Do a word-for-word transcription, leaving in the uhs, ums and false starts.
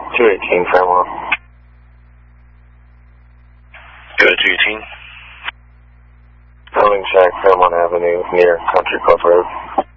two eighteen, Fairmont. Go to two eighteen. Building Shack, Fairmont Avenue, near Country Club Road.